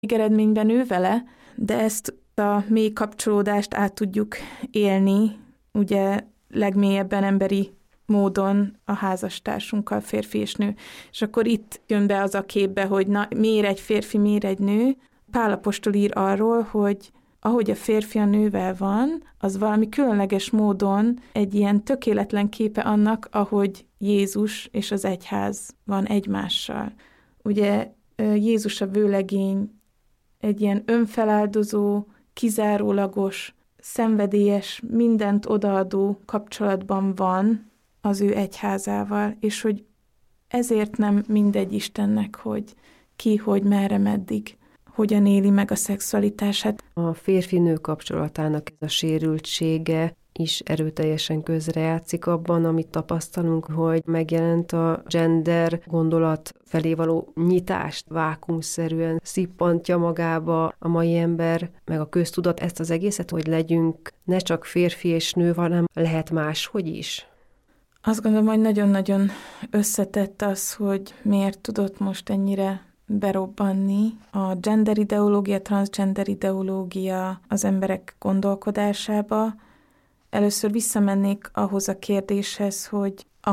végeredményben ő vele, de ezt a mély kapcsolódást át tudjuk élni, ugye legmélyebben emberi módon a házastársunkkal, férfi és nő. És akkor itt jön be az a képbe, hogy na, miért egy férfi, miért egy nő. Pál apostol ír arról, hogy ahogy a férfi a nővel van, az valami különleges módon egy ilyen tökéletlen képe annak, ahogy Jézus és az egyház van egymással. Ugye Jézus a vőlegény egy ilyen önfeláldozó, kizárólagos, szenvedélyes, mindent odaadó kapcsolatban van az ő egyházával, és hogy ezért nem mindegy Istennek, hogy ki, hogy merre, meddig, hogyan éli meg a szexualitását. A férfi-nő kapcsolatának ez a sérültsége is erőteljesen közrejátszik abban, amit tapasztalunk, hogy megjelent a gender gondolat felé való nyitást, vákuumszerűen szippantja magába a mai ember, meg a köztudat ezt az egészet, hogy legyünk ne csak férfi és nő, hanem lehet máshogy is. Azt gondolom, hogy nagyon-nagyon összetett az, hogy miért tudott most ennyire berobbanni a gender ideológia, transgender ideológia az emberek gondolkodásába. Először visszamennék ahhoz a kérdéshez, hogy a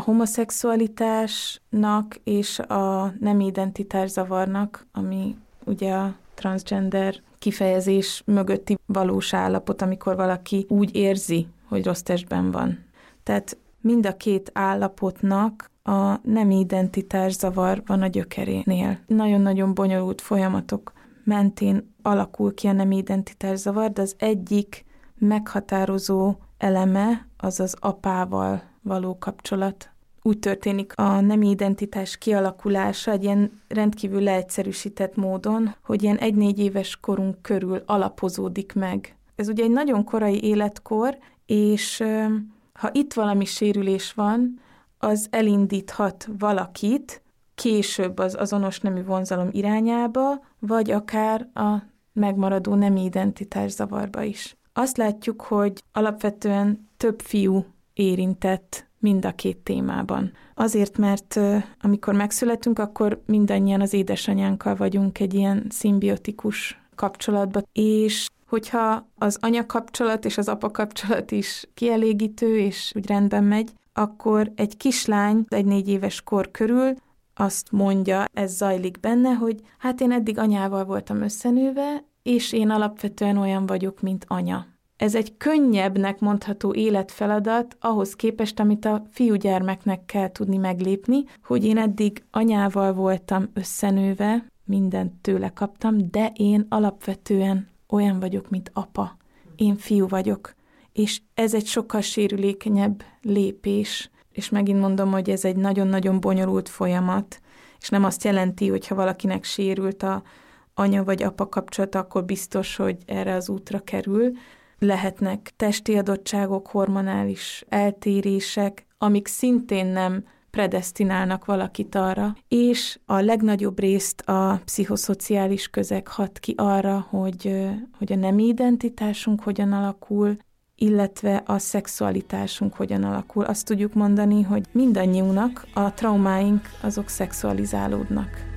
homoszexualitásnak és a nemi identitászavarnak, ami ugye a transgender kifejezés mögötti valós állapot, amikor valaki úgy érzi, hogy rossz testben van. Tehát mind a két állapotnak a nemi identitászavar van a gyökerénél. Nagyon-nagyon bonyolult folyamatok mentén alakul ki a nemi identitászavar, de az egyik meghatározó eleme az az apával való kapcsolat. Úgy történik a nemi identitás kialakulása egy ilyen rendkívül leegyszerűsített módon, hogy ilyen 1-4 éves korunk körül alapozódik meg. Ez ugye egy nagyon korai életkor, és ha itt valami sérülés van, az elindíthat valakit később az azonos nemű vonzalom irányába, vagy akár a megmaradó nemi identitászavarba is. Azt látjuk, hogy alapvetően több fiú érintett mind a két témában. Azért, mert amikor megszületünk, akkor mindannyian az édesanyánkkal vagyunk egy ilyen szimbiotikus kapcsolatban, és hogyha az anya kapcsolat és az apa kapcsolat is kielégítő és úgy rendben megy, akkor egy kislány 1-4 éves kor körül azt mondja, ez zajlik benne, hogy hát én eddig anyával voltam összenőve, és én alapvetően olyan vagyok, mint anya. Ez egy könnyebbnek mondható életfeladat ahhoz képest, amit a fiúgyermeknek kell tudni meglépni, hogy én eddig anyával voltam összenőve, mindent tőle kaptam, de én alapvetően olyan vagyok, mint apa. Én fiú vagyok. És ez egy sokkal sérülékenyebb lépés, és megint mondom, hogy ez egy nagyon-nagyon bonyolult folyamat, és nem azt jelenti, hogy ha valakinek sérült a anya vagy apa kapcsolata, akkor biztos, hogy erre az útra kerül. Lehetnek testi adottságok, hormonális eltérések, amik szintén nem predesztinálnak valakit arra, és a legnagyobb részt a pszichoszociális közeg hat ki arra, hogy a nemi identitásunk hogyan alakul, illetve a szexualitásunk hogyan alakul. Azt tudjuk mondani, hogy mindannyiunknak a traumáink azok szexualizálódnak.